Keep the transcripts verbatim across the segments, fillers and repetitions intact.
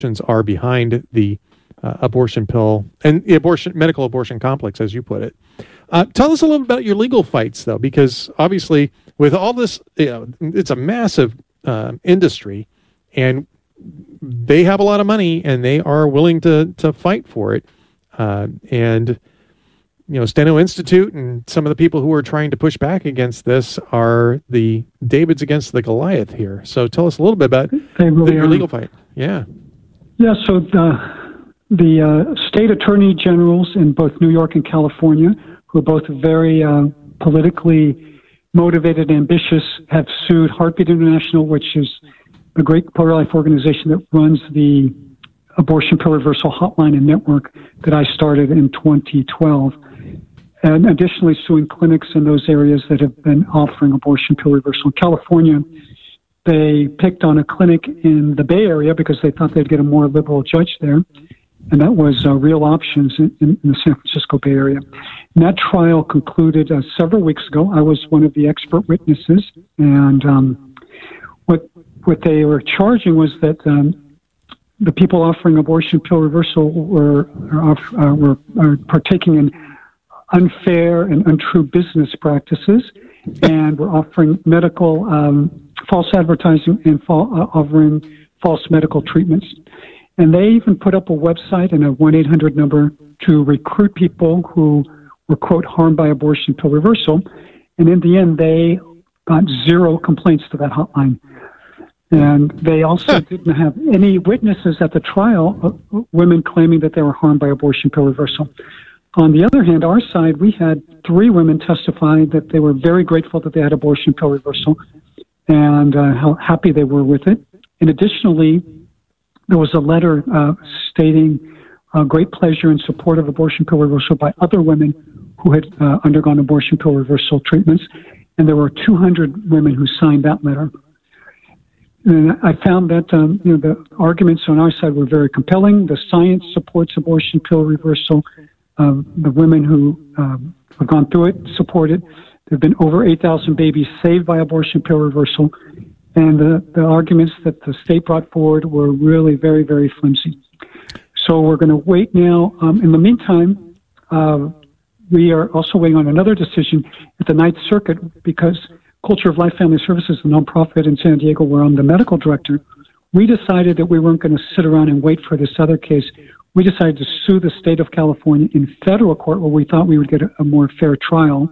are behind the uh, abortion pill and the abortion medical abortion complex, as you put it. Uh, tell us a little about your legal fights, though, because obviously with all this, you know, it's a massive uh, industry, and they have a lot of money, and they are willing to to fight for it. Uh, and you know, Steno Institute and some of the people who are trying to push back against this are the Davids against the Goliath here. So tell us a little bit about really the, your legal fight. Yeah. Yeah, so the, the uh, state attorney generals in both New York and California, who are both very uh, politically motivated and ambitious, have sued Heartbeat International, which is a great pro-life organization that runs the abortion pill reversal hotline and network that I started in twenty twelve. And additionally suing clinics in those areas that have been offering abortion pill reversal. In California, they picked on a clinic in the Bay Area because they thought they'd get a more liberal judge there, and that was uh, Real Options in, in the San Francisco Bay Area. And that trial concluded uh, several weeks ago. I was one of the expert witnesses, and um, what what they were charging was that um, the people offering abortion pill reversal were are, uh, were are partaking in unfair and untrue business practices, and were offering medical um, false advertising and fa- uh, offering false medical treatments. And they even put up a website and a one eight hundred number to recruit people who were, quote, harmed by abortion pill reversal. And in the end, they got zero complaints to that hotline. And they also didn't have any witnesses at the trial, uh, women claiming that they were harmed by abortion pill reversal. On the other hand, our side, we had three women testify that they were very grateful that they had abortion pill reversal and uh, how happy they were with it. And additionally, there was a letter uh, stating uh, great pleasure and support of abortion pill reversal by other women who had uh, undergone abortion pill reversal treatments. And there were two hundred women who signed that letter. And I found that um, you know, the arguments on our side were very compelling. The science supports abortion pill reversal. Um, the women who um, have gone through it support it. There have been over eight thousand babies saved by abortion pill reversal. And the, the arguments that the state brought forward were really very, very flimsy. So we're going to wait now. Um, in the meantime, uh, we are also waiting on another decision at the Ninth Circuit because Culture of Life Family Services, the nonprofit in San Diego, where I'm the medical director, we decided that we weren't going to sit around and wait for this other case. We decided to sue the state of California in federal court where we thought we would get a, a more fair trial.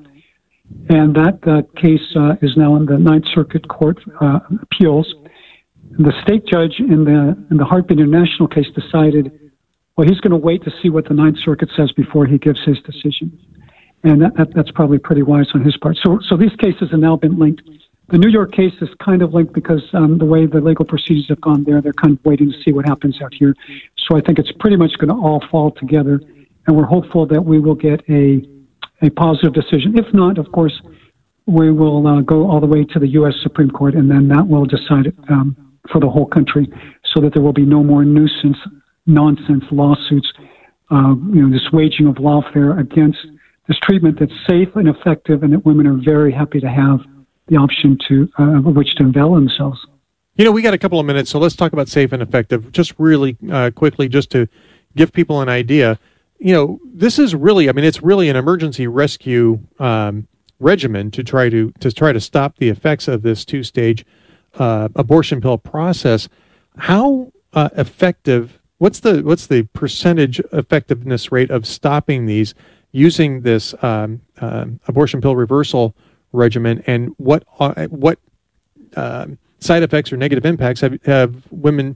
And that uh, case uh, is now in the Ninth Circuit Court uh, Appeals. And the state judge in the in the Heartbeat International case decided, well, he's going to wait to see what the Ninth Circuit says before he gives his decision. And that, that, that's probably pretty wise on his part. So, so these cases have now been linked. The New York case is kind of linked because um, the way the legal procedures have gone there, they're kind of waiting to see what happens out here. So I think it's pretty much going to all fall together, and we're hopeful that we will get a a positive decision. If not, of course, we will uh, go all the way to the U S Supreme Court, and then that will decide it um, for the whole country, so that there will be no more nuisance, nonsense lawsuits, uh, you know, this waging of lawfare against this treatment that's safe and effective, and that women are very happy to have the option to uh, which to avail themselves. You know, we got a couple of minutes, so let's talk about safe and effective just really uh, quickly, just to give people an idea. You know, this is really, I mean, it's really an emergency rescue um, regimen to try to to try to stop the effects of this two-stage uh, abortion pill process. How uh, effective? What's the what's the percentage effectiveness rate of stopping these using this um, uh, abortion pill reversal regimen, and what uh, what uh, side effects or negative impacts have, have women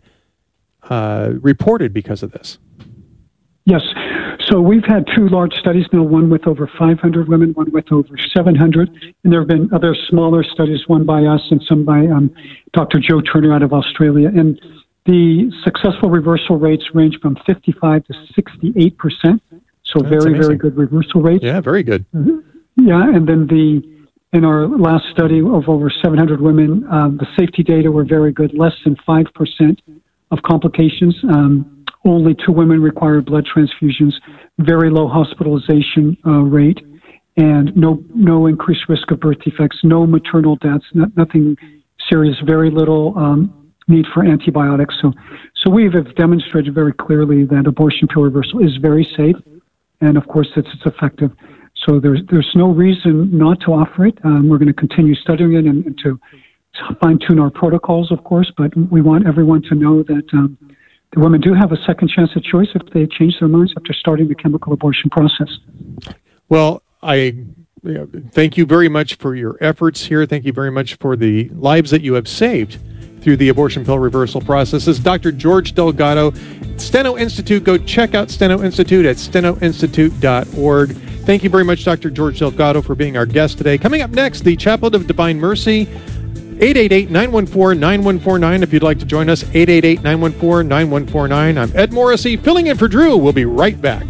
uh, reported because of this? Yes. So we've had two large studies now, one with over five hundred women, one with over seven hundred. And there have been other smaller studies, one by us and some by um, Doctor Joe Turner out of Australia. And the successful reversal rates range from fifty-five to sixty-eight percent. So That's very, amazing. very good reversal rates. Yeah, very good. Mm-hmm. Yeah, and then the in our last study of over seven hundred women, um, the safety data were very good, less than five percent of complications. Um, only two women required blood transfusions, very low hospitalization uh, rate, and no no increased risk of birth defects, no maternal deaths, not, nothing serious, very little um, need for antibiotics. So, so we have demonstrated very clearly that abortion pill reversal is very safe, and of course, it's, it's effective. So there's there's no reason not to offer it. Um, we're going to continue studying it and, and to fine tune our protocols, of course. But we want everyone to know that um, the women do have a second chance at choice if they change their minds after starting the chemical abortion process. Well, I thank you very much for your efforts here. Thank you very much for the lives that you have saved through the abortion pill reversal process. This is Doctor George Delgado, Steno Institute. Go check out Steno Institute at steno institute dot org. Thank you very much, Doctor George Delgado, for being our guest today. Coming up next, the Chaplet of Divine Mercy, eight eight eight, nine one four, nine one four nine. If you'd like to join us, eight eight eight, nine one four, nine one four nine. I'm Ed Morrissey, filling in for Drew. We'll be right back.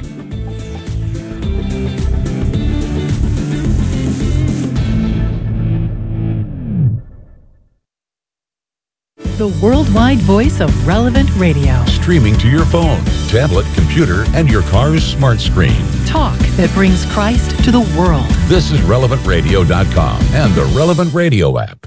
The worldwide voice of Relevant Radio. Streaming to your phone, tablet, computer, and your car's smart screen. Talk that brings Christ to the world. This is relevant radio dot com and the Relevant Radio app.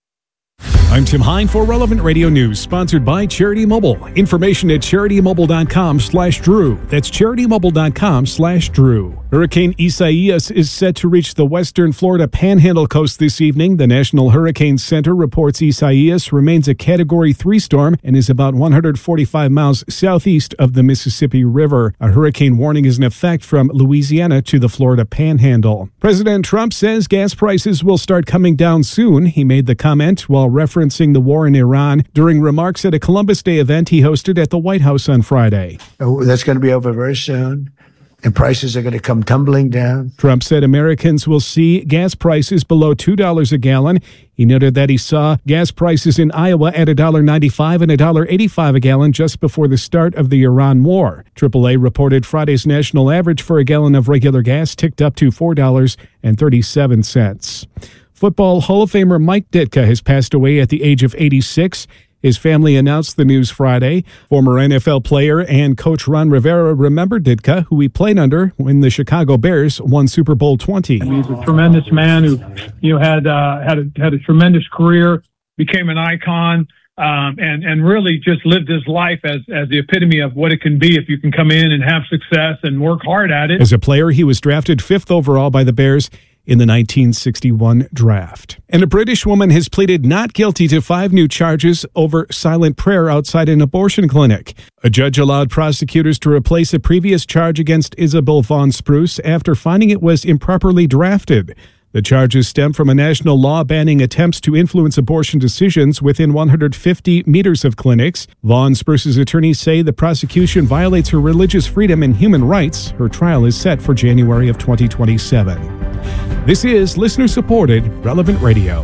I'm Tim Hine for Relevant Radio News, sponsored by Charity Mobile. Information at charity mobile dot com slash Drew. That's charity mobile dot com slash Drew. Hurricane Isaias is set to reach the western Florida Panhandle coast this evening. The National Hurricane Center reports Isaias remains a Category three storm and is about one hundred forty-five miles southeast of the Mississippi River. A hurricane warning is in effect from Louisiana to the Florida Panhandle. President Trump says gas prices will start coming down soon. He made the comment while referencing the war in Iran during remarks at a Columbus Day event he hosted at the White House on Friday. Oh, that's going to be over very soon, and prices are going to come tumbling down. Trump said Americans will see gas prices below two dollars a gallon. He noted that he saw gas prices in Iowa at one dollar and ninety-five cents and one dollar and eighty-five cents a gallon just before the start of the Iran war. triple A reported Friday's national average for a gallon of regular gas ticked up to four dollars and thirty-seven cents. Football Hall of Famer Mike Ditka has passed away at the age of eighty-six. His family announced the news Friday. Former N F L player and coach Ron Rivera remembered Ditka, who he played under when the Chicago Bears won Super Bowl twenty. He's a tremendous man who, you know, had uh, had a, had a tremendous career, became an icon, um, and and really just lived his life as as the epitome of what it can be if you can come in and have success and work hard at it. As a player, he was drafted fifth overall by the Bears in the nineteen sixty-one draft. And a British woman has pleaded not guilty to five new charges over silent prayer outside an abortion clinic. A judge allowed prosecutors to replace a previous charge against Isabel Vaughn Spruce after finding it was improperly drafted. The charges stem from a national law banning attempts to influence abortion decisions within one hundred fifty meters of clinics. Vaughn Spruce's attorneys say the prosecution violates her religious freedom and human rights. Her trial is set for January of twenty twenty-seven. This is listener-supported Relevant Radio.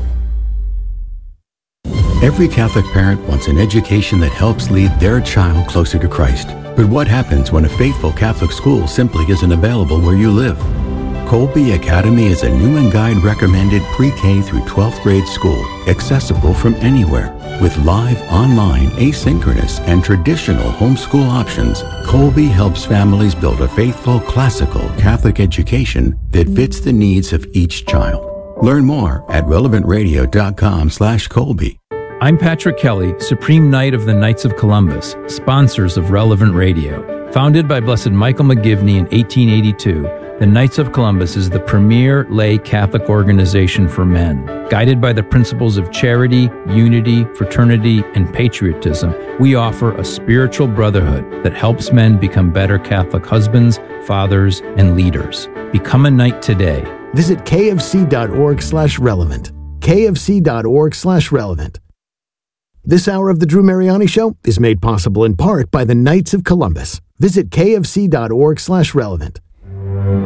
Every Catholic parent wants an education that helps lead their child closer to Christ. But what happens when a faithful Catholic school simply isn't available where you live? Colby Academy is a new and guide recommended pre-K through twelfth grade school, accessible from anywhere. With live, online, asynchronous, and traditional homeschool options, Colby helps families build a faithful, classical Catholic education that fits the needs of each child. Learn more at relevant radio dot com slash Colby. I'm Patrick Kelly, Supreme Knight of the Knights of Columbus, sponsors of Relevant Radio. Founded by Blessed Michael McGivney in eighteen eighty-two, the Knights of Columbus is the premier lay Catholic organization for men. Guided by the principles of charity, unity, fraternity, and patriotism, we offer a spiritual brotherhood that helps men become better Catholic husbands, fathers, and leaders. Become a knight today. Visit kfc.org slash relevant. kfc.org slash relevant. This hour of the Drew Mariani Show is made possible in part by the Knights of Columbus. Visit kfc.org slash relevant.